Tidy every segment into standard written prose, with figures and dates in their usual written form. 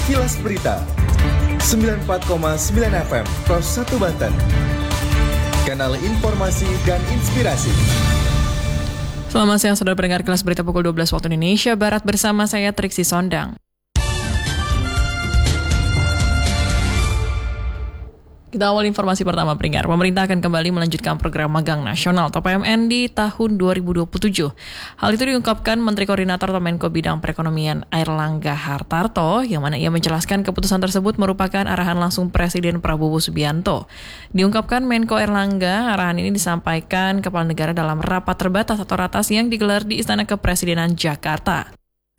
Kilas Berita 94,9 FM Pros 1 Banten. Kanal informasi dan inspirasi. Selamat siang saudara pendengar Kilas Berita pukul 12 waktu Indonesia Barat bersama saya Triksi Sondang. Kita awal informasi pertama pendengar. Pemerintah akan kembali melanjutkan program magang nasional atau PMN di tahun 2027. Hal itu diungkapkan Menteri Koordinator Menko Bidang Perekonomian Airlangga Hartarto, yang mana ia menjelaskan keputusan tersebut merupakan arahan langsung Presiden Prabowo Subianto. Diungkapkan Menko Airlangga, arahan ini disampaikan Kepala Negara dalam rapat terbatas atau ratas yang digelar di Istana Kepresidenan Jakarta.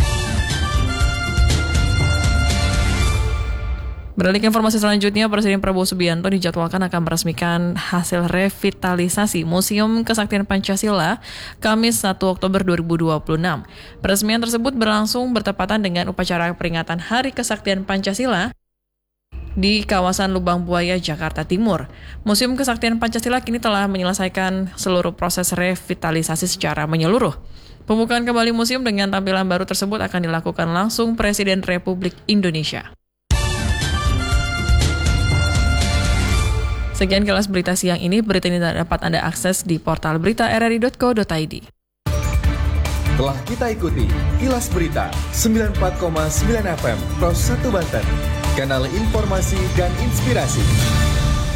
Beralih ke informasi selanjutnya, Presiden Prabowo Subianto dijadwalkan akan meresmikan hasil revitalisasi Museum Kesaktian Pancasila Kamis 1 Oktober 2026. Peresmian tersebut berlangsung bertepatan dengan upacara peringatan Hari Kesaktian Pancasila di kawasan Lubang Buaya, Jakarta Timur. Museum Kesaktian Pancasila kini telah menyelesaikan seluruh proses revitalisasi secara menyeluruh. Pembukaan kembali museum dengan tampilan baru tersebut akan dilakukan langsung Presiden Republik Indonesia. Sekian Kilas Berita siang ini. Berita ini dapat Anda akses di portal berita rri.co.id. Telah kita ikuti Kilas Berita 94,9 FM Pros 1 Banten. Kanal informasi dan inspirasi.